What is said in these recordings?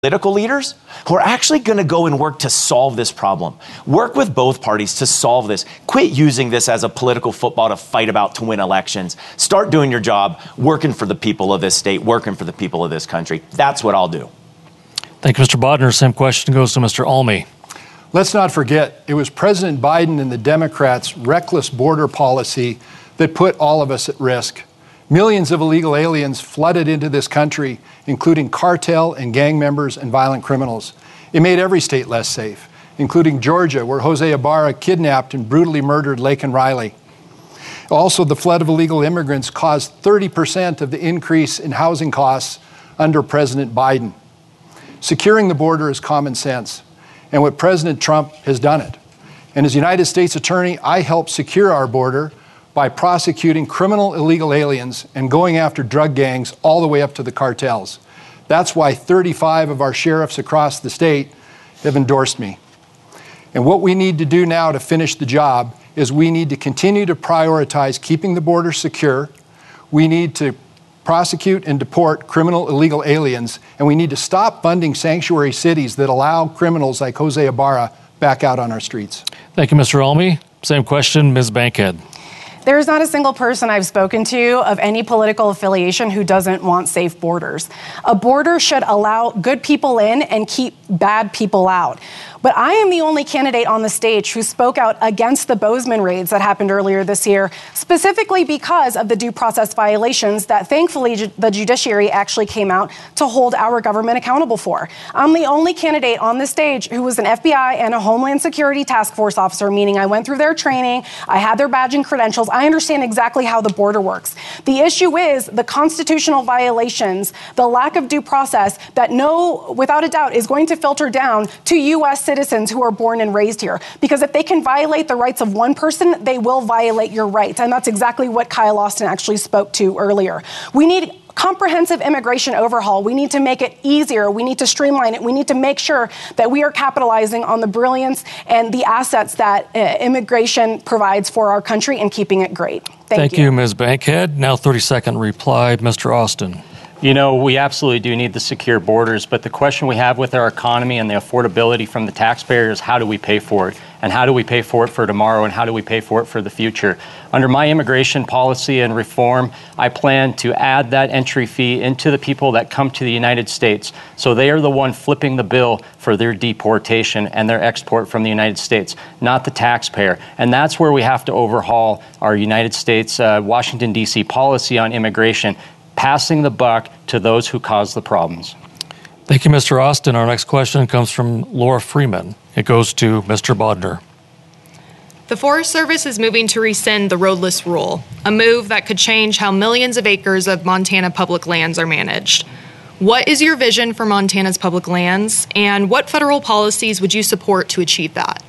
political leaders who are actually going to go and work to solve this problem. Work with both parties to solve this. Quit using this as a political football to fight about to win elections. Start doing your job, working for the people of this state, working for the people of this country. That's what I'll do. Thank you, Mr. Bodner. Same question goes to Mr. Almy. Let's not forget, it was President Biden and the Democrats' reckless border policy that put all of us at risk. Millions of illegal aliens flooded into this country, including cartel and gang members and violent criminals. It made every state less safe, including Georgia, where Jose Ibarra kidnapped and brutally murdered Laken Riley. Also, the flood of illegal immigrants caused 30% of the increase in housing costs under President Biden. Securing the border is common sense, and what President Trump has done it. And as United States Attorney, I helped secure our border by prosecuting criminal illegal aliens and going after drug gangs all the way up to the cartels. That's why 35 of our sheriffs across the state have endorsed me. And what we need to do now to finish the job is we need to continue to prioritize keeping the border secure. We need to prosecute and deport criminal illegal aliens, and we need to stop funding sanctuary cities that allow criminals like Jose Ibarra back out on our streets. Thank you, Mr. Almy. Same question, Ms. Bankhead. There is not a single person I've spoken to of any political affiliation who doesn't want safe borders. A border should allow good people in and keep bad people out. But I am the only candidate on the stage who spoke out against the Bozeman raids that happened earlier this year, specifically because of the due process violations that thankfully the judiciary actually came out to hold our government accountable for. I'm the only candidate on the stage who was an FBI and a Homeland Security Task Force officer, meaning I went through their training, I had their badge and credentials, I understand exactly how the border works. The issue is the constitutional violations, the lack of due process that without a doubt is going to filter down to U.S. citizens who are born and raised here. Because if they can violate the rights of one person, they will violate your rights. And that's exactly what Kyle Austin actually spoke to earlier. We need comprehensive immigration overhaul. We need to make it easier. We need to streamline it. We need to make sure that we are capitalizing on the brilliance and the assets that immigration provides for our country and keeping it great. Thank you, Ms. Bankhead. Now 30-second reply, Mr. Austin. You know, we absolutely do need the secure borders, but the question we have with our economy and the affordability from the taxpayer is how do we pay for it? And how do we pay for it for tomorrow? And how do we pay for it for the future? Under my immigration policy and reform, I plan to add that entry fee into the people that come to the United States. So they are the one flipping the bill for their deportation and their export from the United States, not the taxpayer. And that's where we have to overhaul our United States, Washington, D.C. policy on immigration, passing the buck to those who cause the problems. Thank you, Mr. Austin. Our next question comes from Laura Freeman. It goes to Mr. Bodner. The Forest Service is moving to rescind the roadless rule, a move that could change how millions of acres of Montana public lands are managed. What is your vision for Montana's public lands, and what federal policies would you support to achieve that?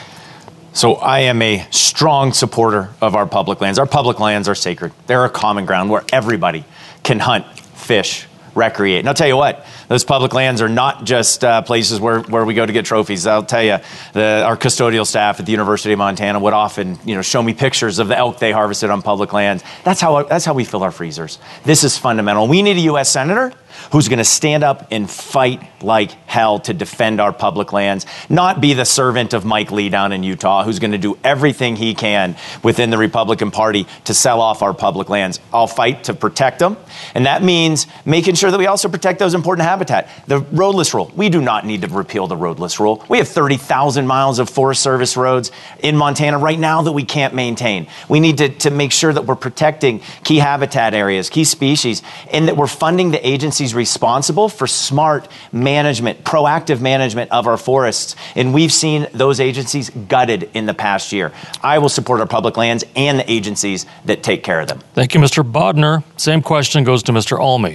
So I am a strong supporter of our public lands. Our public lands are sacred. They're a common ground where everybody can hunt, fish, recreate. And I'll tell you what, those public lands are not just places where we go to get trophies. I'll tell you, our custodial staff at the University of Montana would often, show me pictures of the elk they harvested on public lands. That's how we fill our freezers. This is fundamental. We need a U.S. Senator who's going to stand up and fight like hell to defend our public lands, not be the servant of Mike Lee down in Utah, who's going to do everything he can within the Republican Party to sell off our public lands. I'll fight to protect them, and that means making sure that we also protect those important habitat. The roadless rule, we do not need to repeal the roadless rule. We have 30,000 miles of Forest Service roads in Montana right now that we can't maintain. We need to make sure that we're protecting key habitat areas, key species, and that we're funding the agencies responsible for smart management, proactive management of our forests. And we've seen those agencies gutted in the past year. I will support our public lands and the agencies that take care of them. Thank you, Mr. Bodner. Same question goes to Mr. Almy.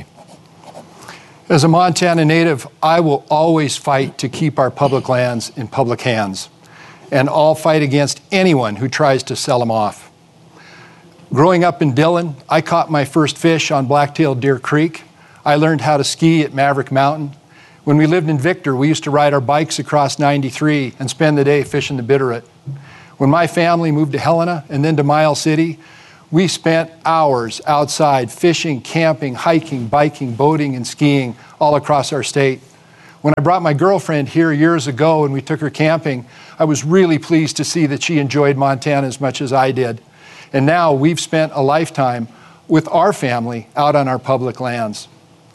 As a Montana native, I will always fight to keep our public lands in public hands. And I'll fight against anyone who tries to sell them off. Growing up in Dillon, I caught my first fish on Black-tailed Deer Creek. I learned how to ski at Maverick Mountain. When we lived in Victor, we used to ride our bikes across 93 and spend the day fishing the Bitterroot. When my family moved to Helena and then to Miles City, we spent hours outside fishing, camping, hiking, biking, boating, and skiing all across our state. When I brought my girlfriend here years ago and we took her camping, I was really pleased to see that she enjoyed Montana as much as I did. And now we've spent a lifetime with our family out on our public lands.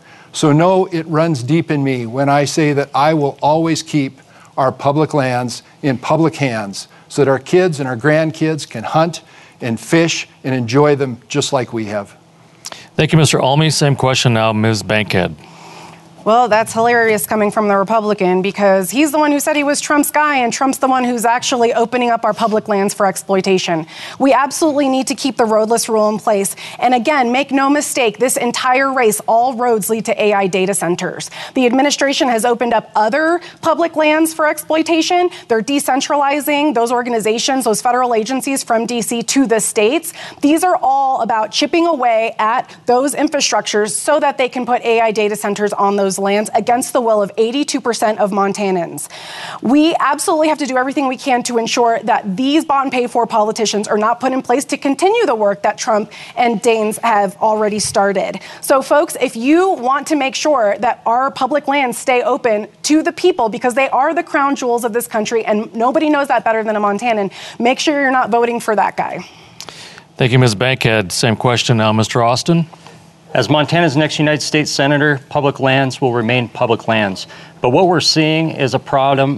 So know it runs deep in me when I say that I will always keep our public lands in public hands so that our kids and our grandkids can hunt and fish and enjoy them just like we have. Thank you, Mr. Almy. Same question now, Ms. Bankhead. Well, that's hilarious coming from the Republican because he's the one who said he was Trump's guy, and Trump's the one who's actually opening up our public lands for exploitation. We absolutely need to keep the roadless rule in place. And again, make no mistake, this entire race, all roads lead to AI data centers. The administration has opened up other public lands for exploitation. They're decentralizing those organizations, those federal agencies from DC to the states. These are all about chipping away at those infrastructures so that they can put AI data centers on those lands against the will of 82% of Montanans. We absolutely have to do everything we can to ensure that these bought and paid for politicians are not put in place to continue the work that Trump and Daines have already started. So folks, if you want to make sure that our public lands stay open to the people because they are the crown jewels of this country and nobody knows that better than a Montanan, make sure you're not voting for that guy. Thank you, Ms. Bankhead. Same question now, Mr. Austin. As Montana's next United States Senator, public lands will remain public lands. But what we're seeing is a problem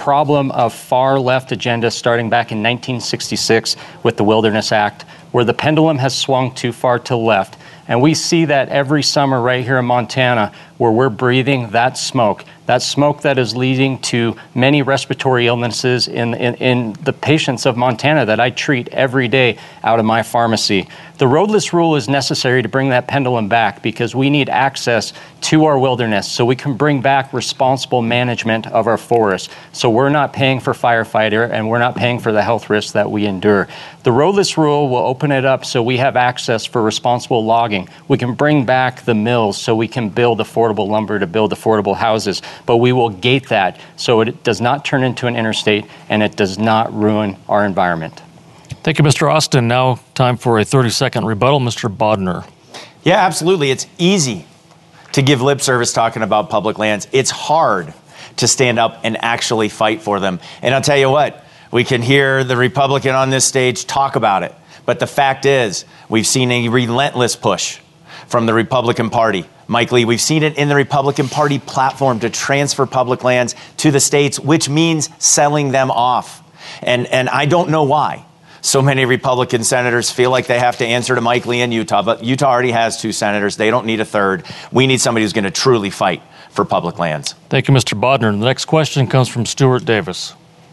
of far left agenda starting back in 1966 with the Wilderness Act, where the pendulum has swung too far to the left. And we see that every summer right here in Montana, where we're breathing that smoke that is leading to many respiratory illnesses in the patients of Montana that I treat every day out of my pharmacy. The roadless rule is necessary to bring that pendulum back because we need access to our wilderness so we can bring back responsible management of our forests. So we're not paying for firefighter and we're not paying for the health risks that we endure. The roadless rule will open it up so we have access for responsible logging. We can bring back the mills so we can build affordable lumber to build affordable houses. But we will gate that so it does not turn into an interstate and it does not ruin our environment. Thank you, Mr. Austin. Now time for a 30-second rebuttal. Mr. Bodner. Yeah, absolutely. It's easy to give lip service talking about public lands. It's hard to stand up and actually fight for them. And I'll tell you what, we can hear the Republican on this stage talk about it. But the fact is, we've seen a relentless push from the Republican Party. Mike Lee, we've seen it in the Republican Party platform to transfer public lands to the states, which means selling them off. And I don't know why so many Republican senators feel like they have to answer to Mike Lee in Utah, but Utah already has 2 senators. They don't need a third. We need somebody who's going to truly fight for public lands. Thank you, Mr. Bodner. The next question comes from Stuart Davis.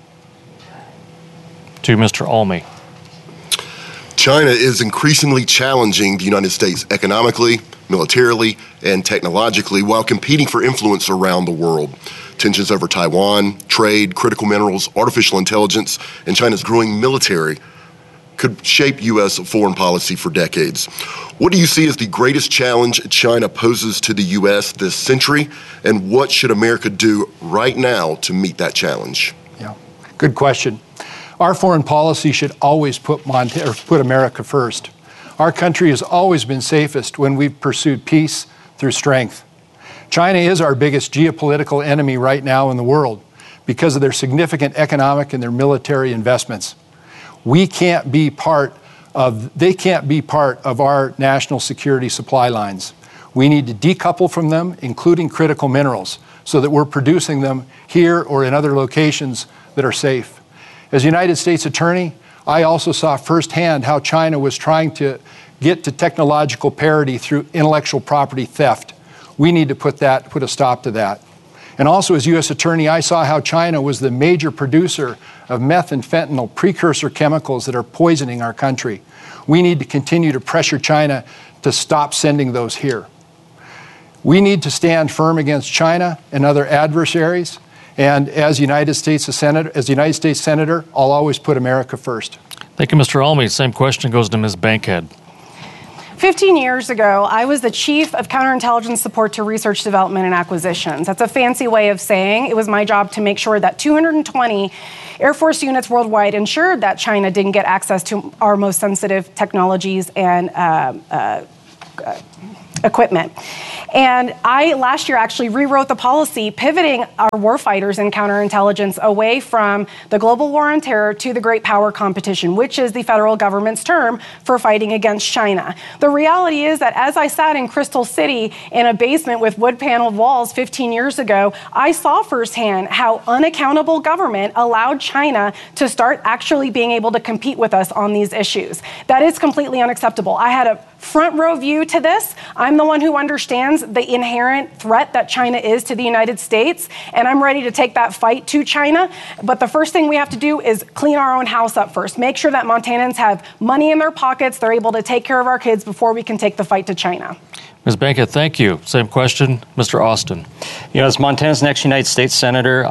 To Mr. Almy. China is increasingly challenging the United States economically, militarily, and technologically while competing for influence around the world. Tensions over Taiwan, trade, critical minerals, artificial intelligence, and China's growing military could shape U.S. foreign policy for decades. What do you see as the greatest challenge China poses to the U.S. this century, and what should America do right now to meet that challenge? Yeah, good question. Our foreign policy should always put America first. Our country has always been safest when we've pursued peace through strength. China is our biggest geopolitical enemy right now in the world because of their significant economic and their military investments. They can't be part of our national security supply lines. We need to decouple from them, including critical minerals, so that we're producing them here or in other locations that are safe. As United States Attorney, I also saw firsthand how China was trying to get to technological parity through intellectual property theft. We need to put a stop to that. And also as U.S. Attorney, I saw how China was the major producer of meth and fentanyl, precursor chemicals that are poisoning our country. We need to continue to pressure China to stop sending those here. We need to stand firm against China and other adversaries. And as United States Senator, I'll always put America first. Thank you, Mr. Almy. Same question goes to Ms. Bankhead. 15 years ago, I was the chief of counterintelligence support to research, development, and acquisitions. That's a fancy way of saying it was my job to make sure that 220 Air Force units worldwide ensured that China didn't get access to our most sensitive technologies and equipment. And I, last year, actually rewrote the policy, pivoting our warfighters in counterintelligence away from the global war on terror to the great power competition, which is the federal government's term for fighting against China. The reality is that as I sat in Crystal City in a basement with wood-paneled walls 15 years ago, I saw firsthand how unaccountable government allowed China to start actually being able to compete with us on these issues. That is completely unacceptable. I had a front row view to this. I'm the one who understands the inherent threat that China is to the United States, and I'm ready to take that fight to China. But the first thing we have to do is clean our own house up first. Make sure that Montanans have money in their pockets, they're able to take care of our kids before we can take the fight to China. Ms. Bankhead, thank you. Same question, Mr. Austin. As Montana's next United States Senator,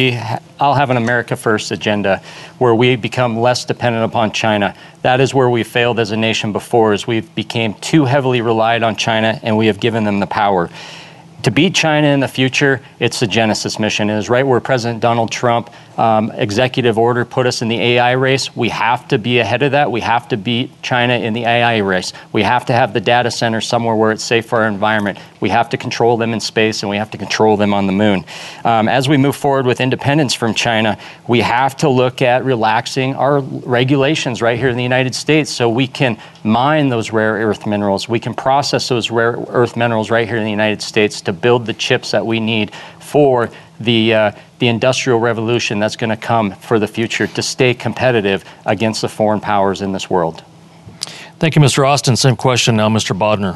I'll have an America First agenda where we become less dependent upon China. That is where we failed as a nation before, as we've became too heavily relied on China and we have given them the power. To beat China in the future, it's the Genesis mission. It is right where President Donald Trump executive order put us in the AI race. We have to be ahead of that. We have to beat China in the AI race. We have to have the data center somewhere where it's safe for our environment. We have to control them in space, and we have to control them on the moon. As we move forward with independence from China, we have to look at relaxing our regulations right here in the United States so we can mine those rare earth minerals. We can process those rare earth minerals right here in the United States to build the chips that we need for the industrial revolution that's going to come for the future to stay competitive against the foreign powers in this world. Thank you, Mr. Austin. Same question now, Mr. Bodner.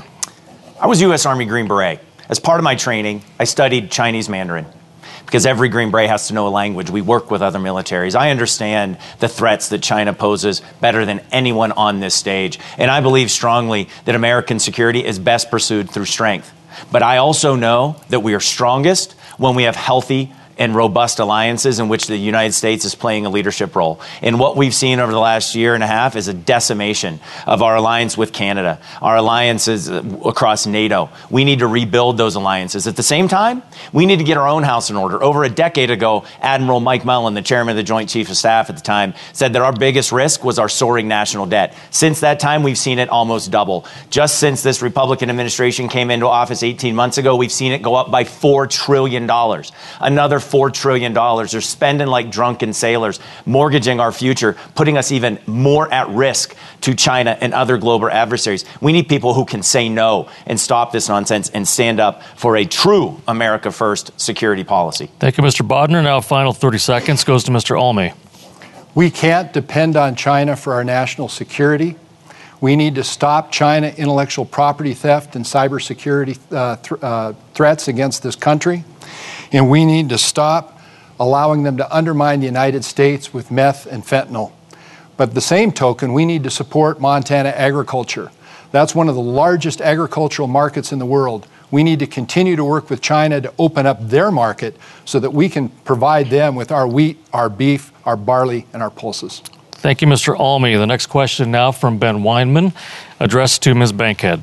I was U.S. Army Green Beret. As part of my training, I studied Chinese Mandarin because every Green Beret has to know a language. We work with other militaries. I understand the threats that China poses better than anyone on this stage. And I believe strongly that American security is best pursued through strength. But I also know that we are strongest when we have healthy and robust alliances in which the United States is playing a leadership role. And what we've seen over the last year and a half is a decimation of our alliance with Canada, our alliances across NATO. We need to rebuild those alliances. At the same time, we need to get our own house in order. Over a decade ago, Admiral Mike Mullen, the chairman of the Joint Chiefs of Staff at the time, said that our biggest risk was our soaring national debt. Since that time, we've seen it almost double. Just since this Republican administration came into office 18 months ago, we've seen it go up by $4 trillion. Another $4 trillion. They're spending like drunken sailors, mortgaging our future, putting us even more at risk to China and other global adversaries. We need people who can say no and stop this nonsense and stand up for a true America First security policy. Thank you, Mr. Bodner. Now, final 30 seconds goes to Mr. Almy. We can't depend on China for our national security. We need to stop China intellectual property theft and cybersecurity threats against this country. And we need to stop allowing them to undermine the United States with meth and fentanyl. But at the same token, we need to support Montana agriculture. That's one of the largest agricultural markets in the world. We need to continue to work with China to open up their market so that we can provide them with our wheat, our beef, our barley, and our pulses. Thank you, Mr. Almy. The next question now from Ben Weinman, addressed to Ms. Bankhead.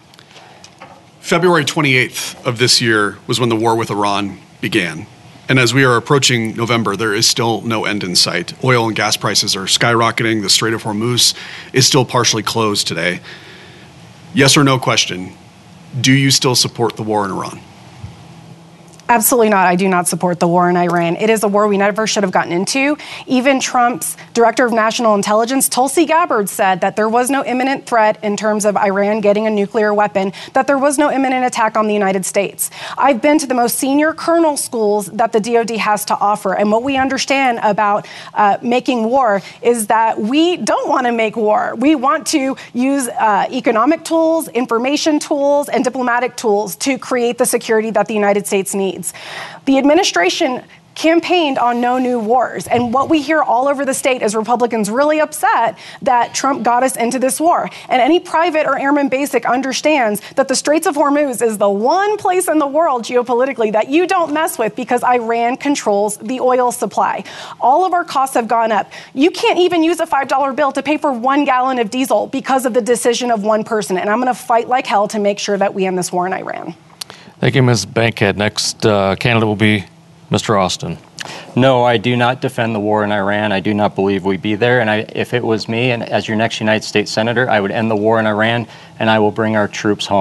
February 28th of this year was when the war with Iran began. And as we are approaching November, there is still no end in sight. Oil and gas prices are skyrocketing. The Strait of Hormuz is still partially closed today. Yes or no question, do you still support the war in Iran? Absolutely not. I do not support the war in Iran. It is a war we never should have gotten into. Even Trump's director of national intelligence, Tulsi Gabbard, said that there was no imminent threat in terms of Iran getting a nuclear weapon, that there was no imminent attack on the United States. I've been to the most senior colonel schools that the DoD has to offer. And what we understand about making war is that we don't want to make war. We want to use economic tools, information tools, and diplomatic tools to create the security that the United States needs. The administration campaigned on no new wars. And what we hear all over the state is Republicans really upset that Trump got us into this war. And any private or airman basic understands that the Straits of Hormuz is the one place in the world geopolitically that you don't mess with because Iran controls the oil supply. All of our costs have gone up. You can't even use a $5 bill to pay for 1 gallon of diesel because of the decision of one person. And I'm going to fight like hell to make sure that we end this war in Iran. Thank you, Ms. Bankhead. Next candidate will be Mr. Austin. No, I do not defend the war in Iran. I do not believe we'd be there. And if it was me, and as your next United States Senator, I would end the war in Iran, and I will bring our troops home.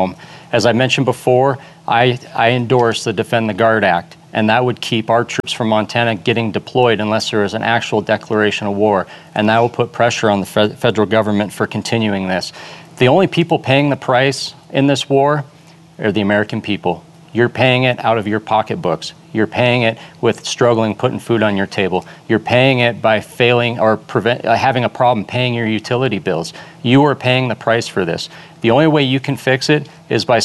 As I mentioned before, I endorse the Defend the Guard Act, and that would keep our troops from Montana getting deployed unless there is an actual declaration of war, and that will put pressure on the federal government for continuing this. The only people paying the price in this war are the American people. You're paying it out of your pocketbooks. You're paying it with struggling putting food on your table. You're paying it by failing or having a problem paying your utility bills. You are paying the price for this. The only way you can fix it is by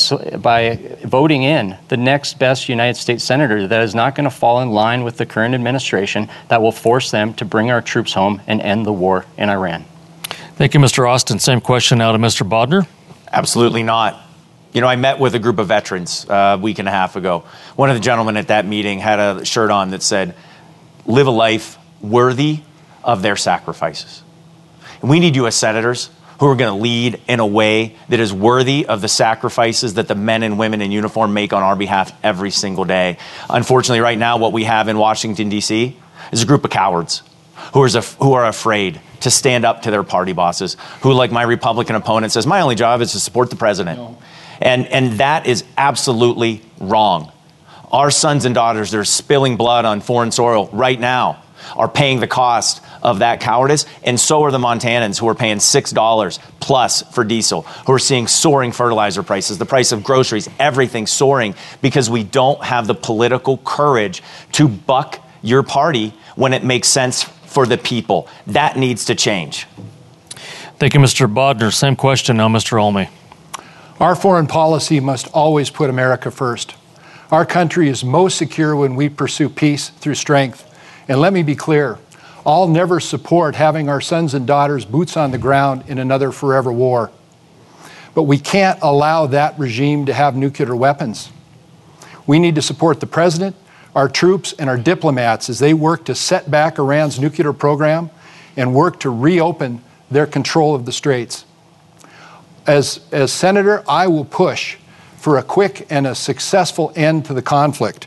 voting in the next best United States senator that is not going to fall in line with the current administration that will force them to bring our troops home and end the war in Iran. Thank you, Mr. Austin. Same question now to Mr. Bodner. Absolutely not. You know, I met with a group of veterans a week and a half ago. One of the gentlemen at that meeting had a shirt on that said, "Live a life worthy of their sacrifices." And we need U.S. senators who are going to lead in a way that is worthy of the sacrifices that the men and women in uniform make on our behalf every single day. Unfortunately, right now, what we have in Washington, D.C. is a group of cowards who are afraid to stand up to their party bosses, who, like my Republican opponent, says, my only job is to support the president. No. And that is absolutely wrong. Our sons and daughters that are spilling blood on foreign soil right now are paying the cost of that cowardice, and so are the Montanans who are paying $6 plus for diesel, who are seeing soaring fertilizer prices, the price of groceries, everything soaring because we don't have the political courage to buck your party when it makes sense for the people. That needs to change. Thank you, Mr. Bodner. Same question now, Mr. Olney. Our foreign policy must always put America first. Our country is most secure when we pursue peace through strength. And let me be clear, I'll never support having our sons and daughters boots on the ground in another forever war. But we can't allow that regime to have nuclear weapons. We need to support the president, our troops, and our diplomats as they work to set back Iran's nuclear program and work to reopen their control of the Straits. As senator, I will push for a quick and a successful end to the conflict.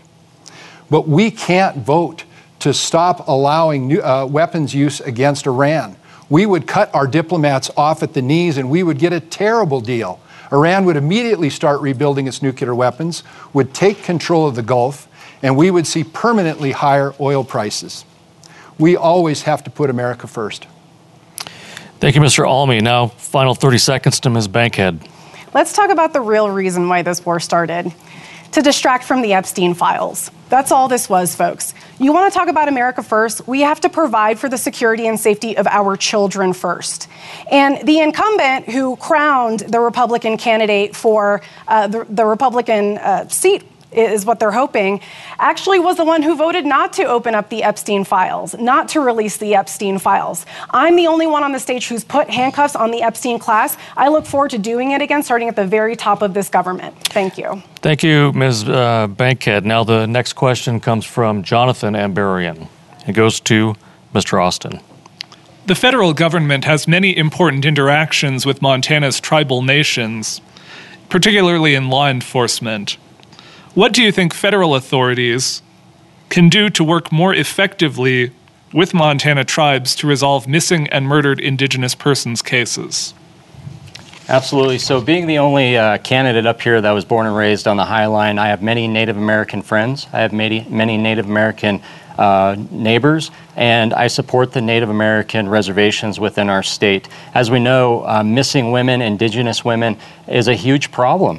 But we can't vote to stop allowing weapons use against Iran. We would cut our diplomats off at the knees and we would get a terrible deal. Iran would immediately start rebuilding its nuclear weapons, would take control of the Gulf, and we would see permanently higher oil prices. We always have to put America first. Thank you, Mr. Olney. Now, final 30 seconds to Ms. Bankhead. Let's talk about the real reason why this war started. To distract from the Epstein files. That's all this was, folks. You want to talk about America first? We have to provide for the security and safety of our children first. And the incumbent who crowned the Republican candidate for the Republican seat is what they're hoping, actually was the one who voted not to open up the Epstein files, not to release the Epstein files. I'm the only one on the stage who's put handcuffs on the Epstein class. I look forward to doing it again, starting at the very top of this government. Thank you. Thank you, Ms. Bankhead. Now the next question comes from Jonathan Ambarian. It goes to Mr. Austin. The federal government has many important interactions with Montana's tribal nations, particularly in law enforcement. What do you think federal authorities can do to work more effectively with Montana tribes to resolve missing and murdered Indigenous persons cases? Absolutely. So being the only candidate up here that was born and raised on the High Line, I have many Native American friends. I have many Native American neighbors, and I support the Native American reservations within our state. As we know, missing women, Indigenous women, is a huge problem.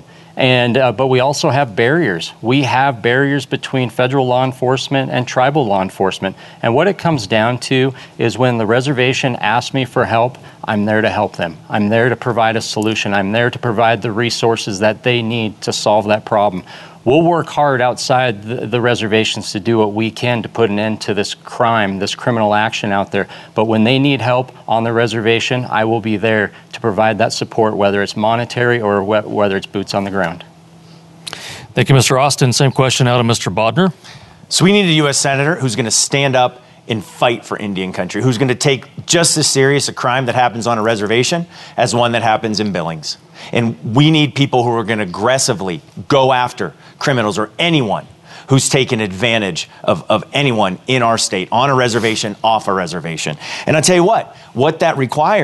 But we also have barriers. We have barriers between federal law enforcement and tribal law enforcement. And what it comes down to is when the reservation asks me for help, I'm there to help them. I'm there to provide a solution. I'm there to provide the resources that they need to solve that problem. We'll work hard outside the reservations to do what we can to put an end to this crime, this criminal action out there. But when they need help on the reservation, I will be there to provide that support, whether it's monetary or whether it's boots on the ground. Thank you, Mr. Austin. Same question now to Mr. Bodner. So we need a U.S. senator who's going to stand up and fight for Indian country, who's going to take just as serious a crime that happens on a reservation as one that happens in Billings. And we need people who are going to aggressively go after criminals or anyone who's taken advantage of anyone in our state, on a reservation, off a reservation. And I'll tell you what that requires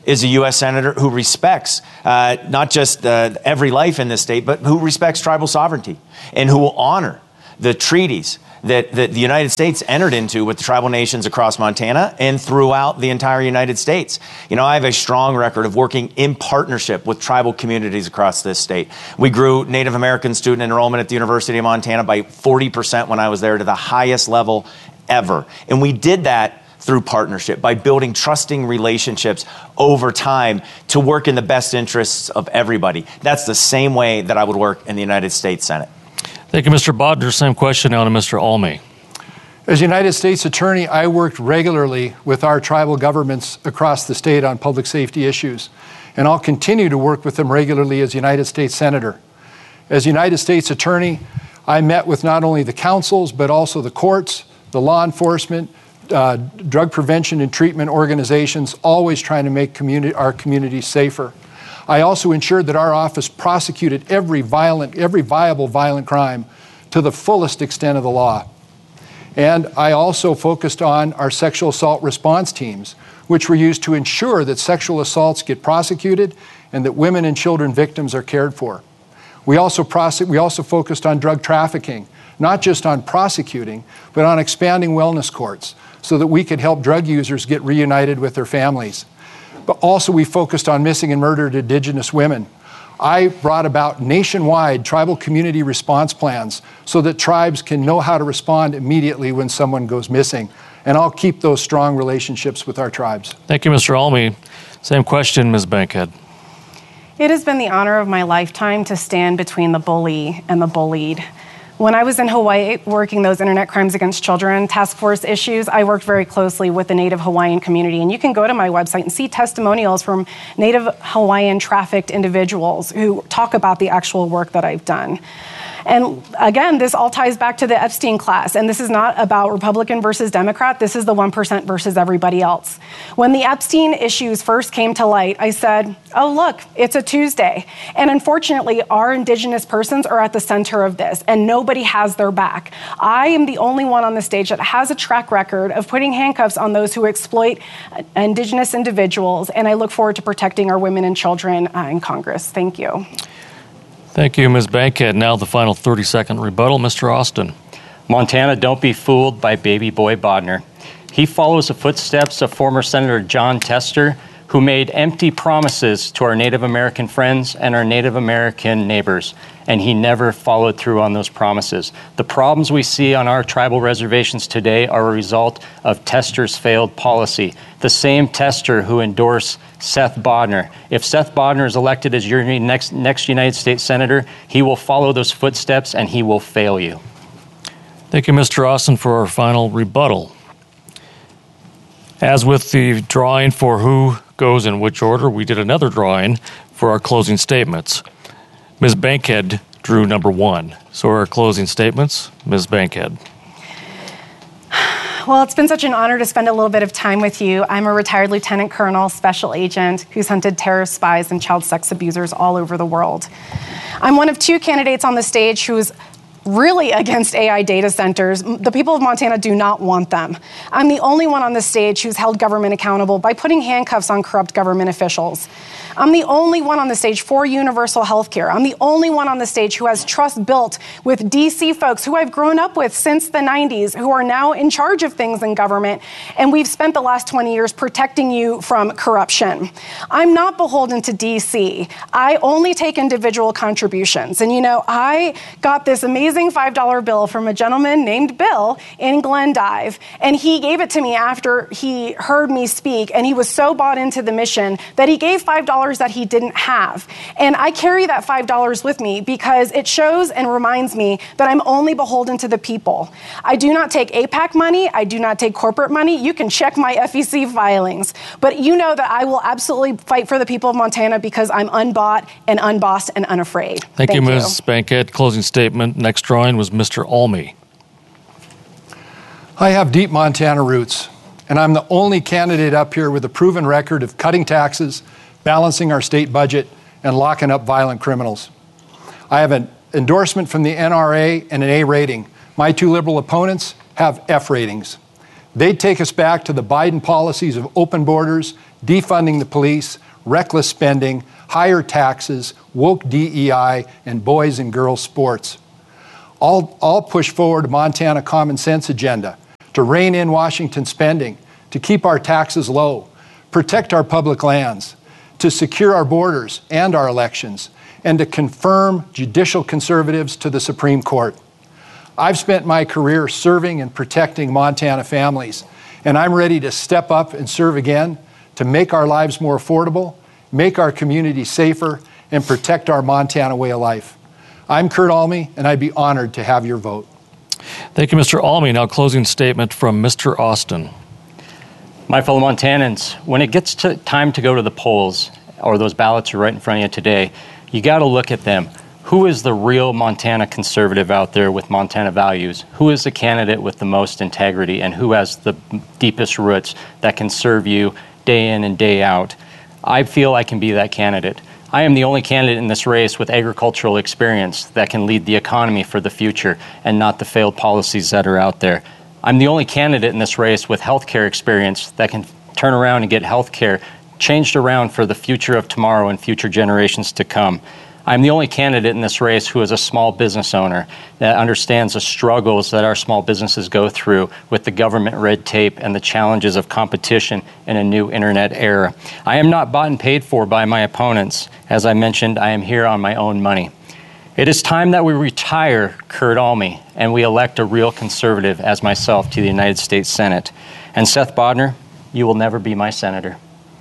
is a U.S. Senator who respects not just every life in this state, but who respects tribal sovereignty and who will honor the treaties that the United States entered into with the tribal nations across Montana and throughout the entire United States. You know, I have a strong record of working in partnership with tribal communities across this state. We grew Native American student enrollment at the University of Montana by 40% when I was there, to the highest level ever. And we did that through partnership, by building trusting relationships over time to work in the best interests of everybody. That's the same way that I would work in the United States Senate. Thank you, Mr. Bodner. Same question now to Mr. Almy. As United States Attorney, I worked regularly with our tribal governments across the state on public safety issues, and I'll continue to work with them regularly as United States Senator. As United States Attorney, I met with not only the councils, but also the courts, the law enforcement, drug prevention and treatment organizations, always trying to make our communities safer. I also ensured that our office prosecuted every viable violent crime to the fullest extent of the law. And I also focused on our sexual assault response teams, which were used to ensure that sexual assaults get prosecuted and that women and children victims are cared for. We also focused on drug trafficking, not just on prosecuting, but on expanding wellness courts so that we could help drug users get reunited with their families. But also we focused on missing and murdered Indigenous women. I brought about nationwide tribal community response plans so that tribes can know how to respond immediately when someone goes missing. And I'll keep those strong relationships with our tribes. Thank you, Mr. Almy. Same question, Ms. Bankhead. It has been the honor of my lifetime to stand between the bully and the bullied. When I was in Hawaii working those internet crimes against children task force issues, I worked very closely with the Native Hawaiian community. And you can go to my website and see testimonials from Native Hawaiian trafficked individuals who talk about the actual work that I've done. And again, this all ties back to the Epstein class. And this is not about Republican versus Democrat. This is the 1% versus everybody else. When the Epstein issues first came to light, I said, oh, look, it's a Tuesday. And unfortunately, our Indigenous persons are at the center of this, and nobody has their back. I am the only one on the stage that has a track record of putting handcuffs on those who exploit Indigenous individuals. And I look forward to protecting our women and children in Congress. Thank you. Thank you, Ms. Bankhead. Now the final 30-second rebuttal, Mr. Austin. Montana, don't be fooled by baby boy Bodner. He follows the footsteps of former Senator Jon Tester, who made empty promises to our Native American friends and our Native American neighbors, and he never followed through on those promises. The problems we see on our tribal reservations today are a result of Tester's failed policy. The same Tester who endorsed Seth Bodner. If Seth Bodner is elected as your next United States Senator, he will follow those footsteps and he will fail you. Thank you, Mr. Austin, for our final rebuttal. As with the drawing for who goes in which order, we did another drawing for our closing statements. Ms. Bankhead drew number 1. So our closing statements, Ms. Bankhead. Well, it's been such an honor to spend a little bit of time with you. I'm a retired lieutenant colonel, special agent, who's hunted terrorist spies and child sex abusers all over the world. I'm one of 2 candidates on the stage who's really against AI data centers. The people of Montana do not want them. I'm the only one on the stage who's held government accountable by putting handcuffs on corrupt government officials. I'm the only one on the stage for universal health care. I'm the only one on the stage who has trust built with DC folks who I've grown up with since the 90s, who are now in charge of things in government. And we've spent the last 20 years protecting you from corruption. I'm not beholden to DC. I only take individual contributions. And you know, I got this amazing $5 bill from a gentleman named Bill in Glendive. And he gave it to me after he heard me speak. And he was so bought into the mission that he gave $5 that he didn't have. And I carry that $5 with me because it shows and reminds me that I'm only beholden to the people. I do not take AIPAC money. I do not take corporate money. You can check my FEC filings. But you know that I will absolutely fight for the people of Montana because I'm unbought and unbossed and unafraid. Thank you, Ms. Bankhead. Closing statement. Next drawing was Mr. Almy. I have deep Montana roots, and I'm the only candidate up here with a proven record of cutting taxes, balancing our state budget, and locking up violent criminals. I have an endorsement from the NRA and an A rating. My 2 liberal opponents have F ratings. They'd take us back to the Biden policies of open borders, defunding the police, reckless spending, higher taxes, woke DEI, and boys and girls sports. All push forward a Montana common sense agenda to rein in Washington spending, to keep our taxes low, protect our public lands, to secure our borders and our elections, and to confirm judicial conservatives to the Supreme Court. I've spent my career serving and protecting Montana families, and I'm ready to step up and serve again to make our lives more affordable, make our communities safer, and protect our Montana way of life. I'm Kurt Alme, and I'd be honored to have your vote. Thank you, Mr. Alme. Now, closing statement from Mr. Austin. My fellow Montanans, when it gets to time to go to the polls, or those ballots are right in front of you today, you got to look at them. Who is the real Montana conservative out there with Montana values? Who is the candidate with the most integrity, and who has the deepest roots that can serve you day in and day out? I feel I can be that candidate. I am the only candidate in this race with agricultural experience that can lead the economy for the future and not the failed policies that are out there. I'm the only candidate in this race with healthcare experience that can turn around and get healthcare changed around for the future of tomorrow and future generations to come. I'm the only candidate in this race who is a small business owner that understands the struggles that our small businesses go through with the government red tape and the challenges of competition in a new internet era. I am not bought and paid for by my opponents. As I mentioned, I am here on my own money. It is time that we retire Kurt Alme and we elect a real conservative as myself to the United States Senate. And Seth Bodner, you will never be my senator.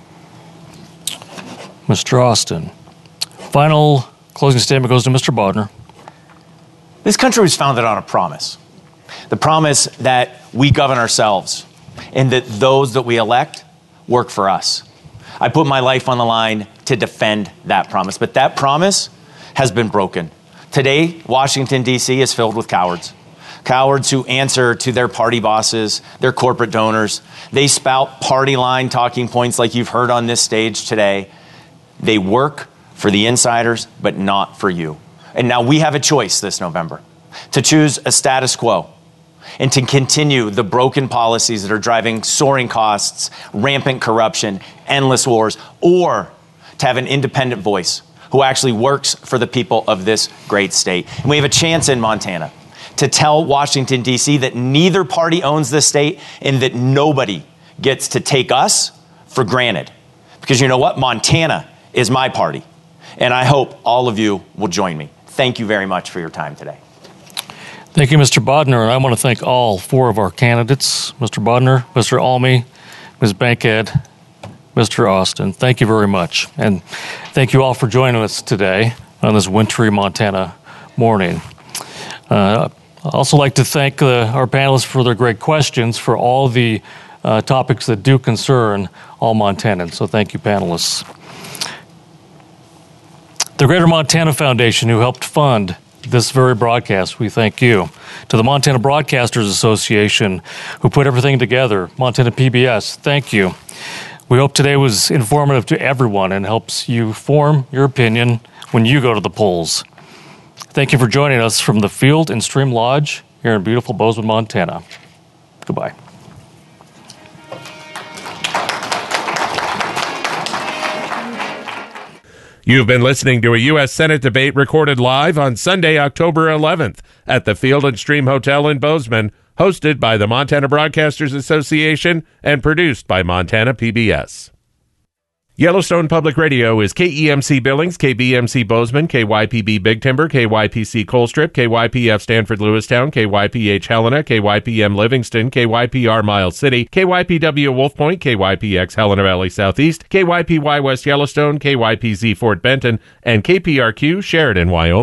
Mr. Austin. Final closing statement goes to Mr. Bodner. This country was founded on a promise. The promise that we govern ourselves and that those that we elect work for us. I put my life on the line to defend that promise, but that promise has been broken. Today, Washington, D.C. is filled with cowards. Cowards who answer to their party bosses, their corporate donors. They spout party line talking points like you've heard on this stage today. They work for the insiders, but not for you. And now we have a choice this November to choose a status quo and to continue the broken policies that are driving soaring costs, rampant corruption, endless wars, or to have an independent voice who actually works for the people of this great state. And we have a chance in Montana to tell Washington, D.C. that neither party owns this state and that nobody gets to take us for granted. Because you know what? Montana is my party. And I hope all of you will join me. Thank you very much for your time today. Thank you, Mr. Bodner. And I want to thank all four of our candidates, Mr. Bodner, Mr. Alme, Ms. Bankhead, Mr. Austin. Thank you very much. And thank you all for joining us today on this wintry Montana morning. I'd also like to thank our panelists for their great questions for all the topics that do concern all Montanans. So thank you, panelists. The Greater Montana Foundation, who helped fund this very broadcast, we thank you. To the Montana Broadcasters Association, who put everything together, Montana PBS, thank you. We hope today was informative to everyone and helps you form your opinion when you go to the polls. Thank you for joining us from the Field and Stream Lodge here in beautiful Bozeman, Montana. Goodbye. You've been listening to a U.S. Senate debate recorded live on Sunday, October 11th at the Field and Stream Hotel in Bozeman, hosted by the Montana Broadcasters Association and produced by Montana PBS. Yellowstone Public Radio is KEMC Billings, KBMC Bozeman, KYPB Big Timber, KYPC Colstrip, KYPF Stanford Lewistown, KYPH Helena, KYPM Livingston, KYPR Miles City, KYPW Wolf Point, KYPX Helena Valley Southeast, KYPY West Yellowstone, KYPZ Fort Benton, and KPRQ Sheridan, Wyoming.